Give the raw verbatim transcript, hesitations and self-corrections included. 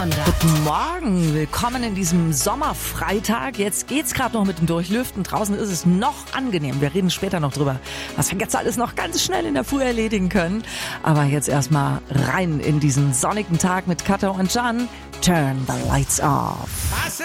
Guten Morgen, willkommen in diesem Sommerfreitag. Jetzt geht's gerade noch mit dem Durchlüften. Draußen ist es noch angenehm. Wir reden später noch drüber, was wir jetzt alles noch ganz schnell in der Früh erledigen können. Aber jetzt erstmal rein in diesen sonnigen Tag mit Katja und Jan. Turn the lights off.